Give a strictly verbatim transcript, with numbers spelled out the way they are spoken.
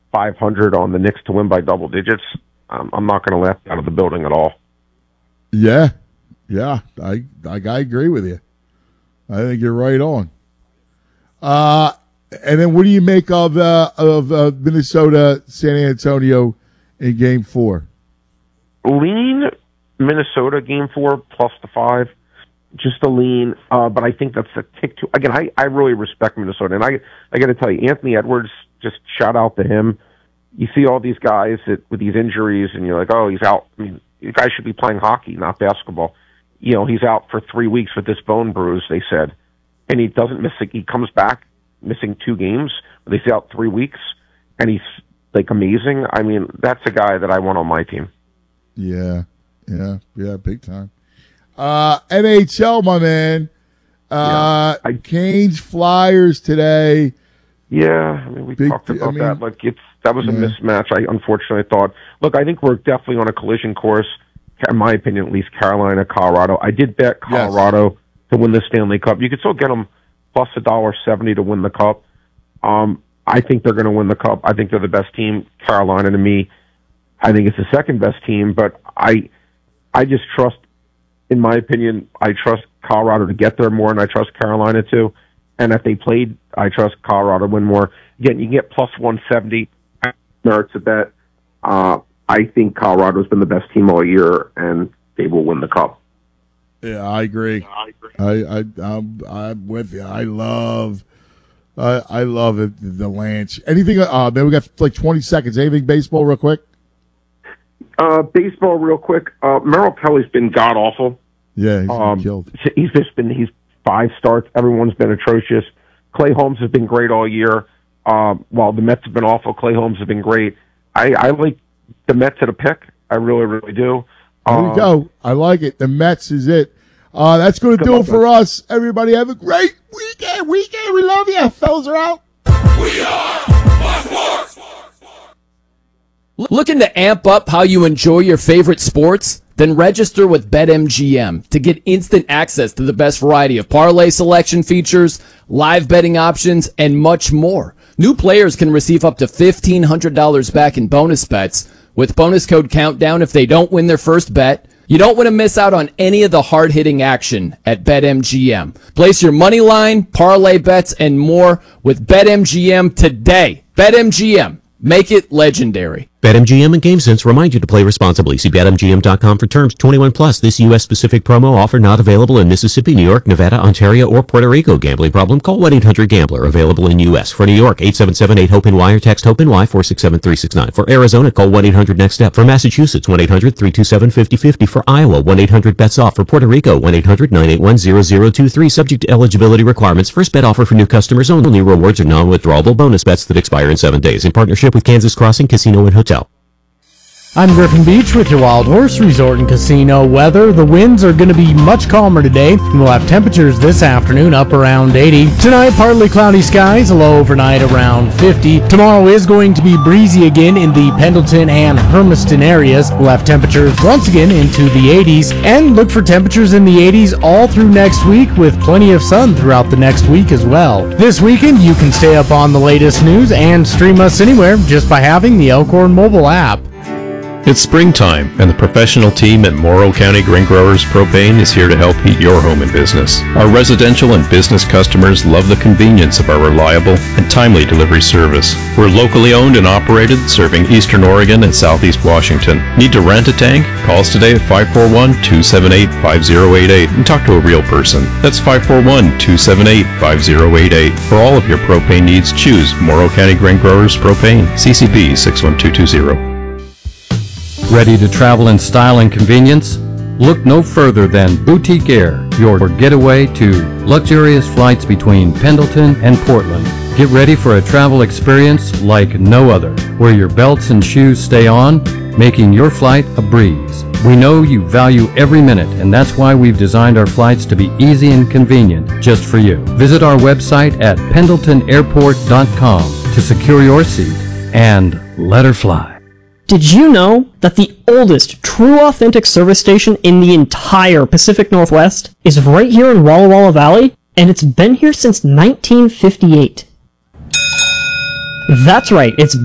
five hundred on the Knicks to win by double digits, um, I'm not going to laugh out of the building at all. Yeah, yeah, I, I I agree with you. I think you're right on. Uh, and then what do you make of uh, of uh, Minnesota San Antonio in Game Four? Lean Minnesota Game Four plus the five, just a lean. Uh, but I think that's a tick too. Again, I, I really respect Minnesota, and I I got to tell you, Anthony Edwards. Just shout out to him. You see all these guys that, with these injuries, and you're like, oh, he's out. I mean, the guy should be playing hockey, not basketball. You know, he's out for three weeks with this bone bruise, they said. And he doesn't miss it. He comes back missing two games. They say out three weeks, and he's, like, amazing. I mean, that's a guy that I want on my team. Yeah, yeah, yeah, big time. Uh, N H L, my man. Uh, yeah, I, Canes Flyers today. Yeah, I mean, we Big, talked about I mean, that. Like, it's that was a yeah. mismatch. I unfortunately thought. Look, I think we're definitely on a collision course. In my opinion, at least Carolina, Colorado. I did bet Colorado yes. to win the Stanley Cup. You could still get them plus a dollar seventy to win the cup. Um, I think they're going to win the cup. I think they're the best team. Carolina, to me, I think it's the second best team. But I, I just trust. In my opinion, I trust Colorado to get there more, and I trust Carolina too. And if they played, I trust Colorado to win more. Again, you can get plus one seventy. Merits a bet. Uh, I think Colorado's been the best team all year, and they will win the cup. Yeah, I agree. Yeah, I agree. I, I, I'm, I'm with you. I love, I, I love it. The Lance. Anything? Uh, man, we got like twenty seconds. Anything baseball, real quick? Uh, baseball, real quick. Uh, Merrill Kelly's been god awful. Yeah, he's um, been killed. He's just been he's. Five starts. Everyone's been atrocious. Clay Holmes has been great all year. Um, while the Mets have been awful, Clay Holmes has been great. I, I like the Mets at a pick. I really, really do. There um, we go. I like it. The Mets is it. Uh, that's going to do it for that. us. Everybody have a great weekend. Weekend. We love you. Fellas are out. We are Fox Sports. Looking to amp up how you enjoy your favorite sports? Then register with BetMGM to get instant access to the best variety of parlay selection features, live betting options, and much more. New players can receive up to fifteen hundred dollars back in bonus bets with bonus code COUNTDOWN if they don't win their first bet. You don't want to miss out on any of the hard-hitting action at BetMGM. Place your money line, parlay bets, and more with BetMGM today. BetMGM. Make it legendary. BetMGM and GameSense remind you to play responsibly. See Bet M G M dot com for terms. twenty-one plus. This U S-specific promo offer not available in Mississippi, New York, Nevada, Ontario, or Puerto Rico. Gambling problem? Call one eight hundred gambler. Available in U S. For New York, eight seven seven eight hope N Y or text HOPE-NY four six seven three six nine. For Arizona, call one eight hundred next step. For Massachusetts, one eight hundred three two seven five zero five zero. For Iowa, one eight hundred bets off. For Puerto Rico, one eight hundred nine eight one zero zero two three. Subject to eligibility requirements. First bet offer for new customers only. Rewards are non-withdrawable bonus bets that expire in seven days. In partnership with Kansas Crossing Casino and Hotel. I'm Griffin Beach with your Wild Horse Resort and Casino weather. The winds are going to be much calmer today, and we'll have temperatures this afternoon up around eighty. Tonight, partly cloudy skies, a low overnight around fifty. Tomorrow is going to be breezy again in the Pendleton and Hermiston areas. We'll have temperatures once again into the eighties, and look for temperatures in the eighties all through next week with plenty of sun throughout the next week as well. This weekend, you can stay up on the latest news and stream us anywhere just by having the Elkhorn mobile app. It's springtime, and the professional team at Morrow County Grain Growers Propane is here to help heat your home and business. Our residential and business customers love the convenience of our reliable and timely delivery service. We're locally owned and operated, serving Eastern Oregon and Southeast Washington. Need to rent a tank? Call us today at five four one, two seven eight, five zero eight eight and talk to a real person. That's five four one, two seven eight, five zero eight eight. For all of your propane needs, choose Morrow County Grain Growers Propane, C C B six one two two zero. Ready to travel in style and convenience? Look no further than Boutique Air, your getaway to luxurious flights between Pendleton and Portland. Get ready for a travel experience like no other, where your belts and shoes stay on, making your flight a breeze. We know you value every minute, and that's why we've designed our flights to be easy and convenient just for you. Visit our website at pendleton airport dot com to secure your seat and let her fly. Did you know that the oldest true authentic service station in the entire Pacific Northwest is right here in Walla Walla Valley, and it's been here since nineteen fifty-eight? That's right, it's